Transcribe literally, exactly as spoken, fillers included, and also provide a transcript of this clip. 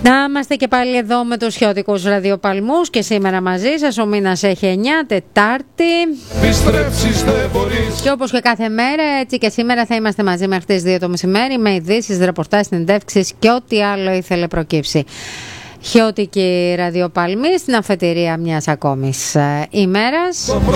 Να είμαστε και πάλι εδώ με τους χιωτικούς ραδιοπαλμούς και σήμερα μαζί σας. Ο μήνας έχει εννιά, Τετάρτη. Και όπως και κάθε μέρα, έτσι και σήμερα θα είμαστε μαζί μέχρι τις δύο το μεσημέρι με ειδήσεις, ρεπορτάζ, συνεντεύξεις και ό,τι άλλο ήθελε προκύψει. Χιωτική ραδιοπαλμή στην αφετηρία μιας ακόμης ημέρας.